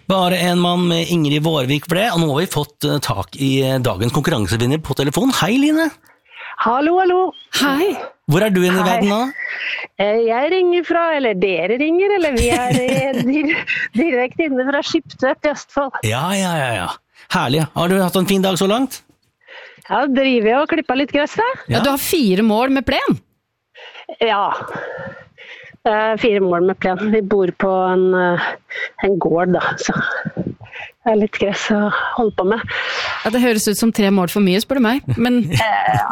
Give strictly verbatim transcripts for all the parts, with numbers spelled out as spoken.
Bare en mann med Ingrid Vårvik for det, og nå har vi fått tak i dagens konkurransevinner på telefon. Hei, Line. Hallo, hallo. Hei. Hvor er du inne i verden nå? Jeg ringer fra, eller dere ringer, eller vi er direkte inne fra Skiptvet i Østfold. Ja, ja, ja, ja. Herlig. Har du hatt en fin dag så langt? Ja, driver jeg og klipper litt gress da. Ja. Ja, du har fire mål med plen. Ja, det er fire mål med plen. Vi bor på en, en gård da, så det er litt gress å holde på med. Ja, det høres ut som tre mål for mye, spør du meg. Men, ja.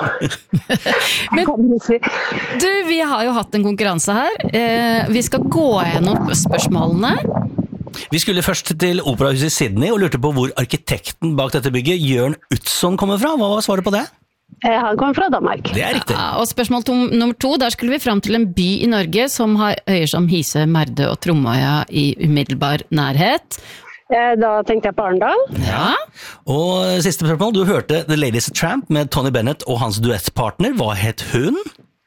Men du, vi har jo hatt en konkurranse her. Eh, vi skal gå gjennom spørsmålene. Vi skulle først til Operahuset i Sydney og lurte på hvor arkitekten bak dette bygget, Jørn Utzon, kommer fra. Hva var svaret på det? Han kommer fra Danmark. Det er riktig. Ja, og spørsmål to, nummer to, der skulle vi fram til en by i Norge som har øyer som Hise, Merde og Tromøya i umiddelbar nærhet. Da tenkte jeg på Arendal. Ja. Og siste spørsmål, du hørte The Ladies Tramp med Tony Bennett og hans duettpartner. Hva het hun?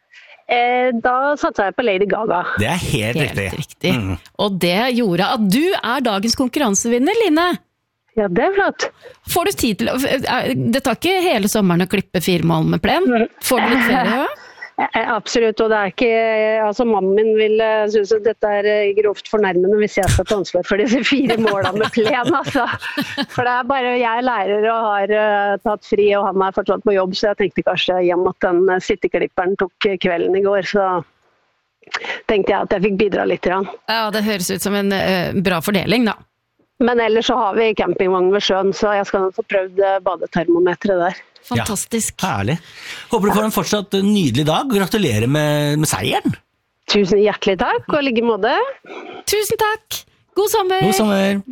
Da satte jeg på Lady Gaga. Det er helt, Helt riktig. riktig. Mm. Og det gjorde at du er dagens konkurransevinner, Line. Ja, det er flott. Får du tid til å... Det tar ikke hele sommeren å klippe fire mål med plen? Får du litt ferie også? Absolutt, og det er ikke... Altså, mannen min vil synes at dette er grovt fornærmende hvis jeg skal ta ansvar for disse fire målene med plen, altså. For det er bare jeg lærer og har tatt fri, og han er fortsatt på jobb, så jeg tenkte kanskje hjem at den sitteklipperen tok kvelden i går, så tenkte jeg at jeg fikk bidra litt. Ja, det høres ut som en uh, bra fordeling, da. Men ellers så har vi campingvogn ved sjøen, så jeg skal få prøvd badetermometret der. Fantastisk. Ja, herlig. Håper du får en fortsatt nydelig dag. Gratulerer med, med seieren. Tusen hjertelig takk, og like måte. Tusen takk. God sommer. God sommer.